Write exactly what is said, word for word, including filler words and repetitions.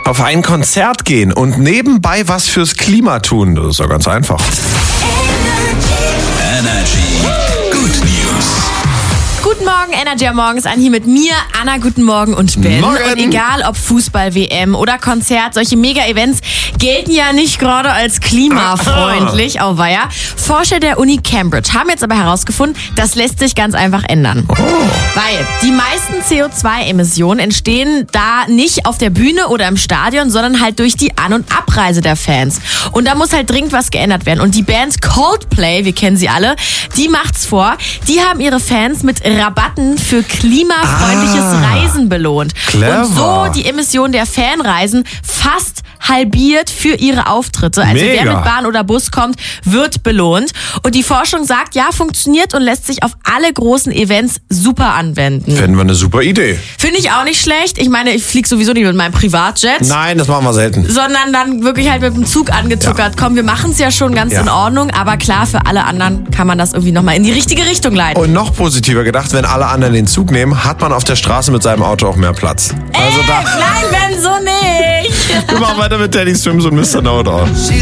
auf ein Konzert gehen und nebenbei was fürs Klima tun. Das ist doch ganz einfach. Energy Good News. Guten Morgen, Energy am Morgens an hier mit mir, Anna, guten Morgen und Ben. Morgen. Und egal ob Fußball-W M oder Konzert, solche Mega-Events gelten ja nicht gerade als klimafreundlich, auweia. Forscher der Uni Cambridge haben jetzt aber herausgefunden, das lässt sich ganz einfach ändern. Oh. Weil die meisten C O zwei Emissionen entstehen da nicht auf der Bühne oder im Stadion, sondern halt durch die An- und Abreise der Fans. Und da muss halt dringend was geändert werden. Und die Band Coldplay, wir kennen sie alle, die macht's vor. Die haben ihre Fans mit Rabatten für klimafreundliches Ah, Reisen belohnt. clever. Und so die Emissionen der Fanreisen fast halbiert für ihre Auftritte. Also Mega. wer mit Bahn oder Bus kommt, wird belohnt. Und die Forschung sagt, ja, funktioniert und lässt sich auf alle großen Events super anwenden. Finden wir eine super Idee. Finde ich auch nicht schlecht. Ich meine, ich fliege sowieso nicht mit meinem Privatjet. Nein, das machen wir selten. Sondern dann wirklich halt mit dem Zug angezuckert. Komm, wir machen es ja schon ganz Ja. in Ordnung. Aber klar, für alle anderen kann man das irgendwie nochmal in die richtige Richtung leiten. Und noch positiver gedacht, wenn alle anderen den Zug nehmen, hat man auf der Straße mit seinem Auto auch mehr Platz. Also da, Nein, Ben, so nicht. wir machen weiter mit Teddy Swims und Mister Know-It-All.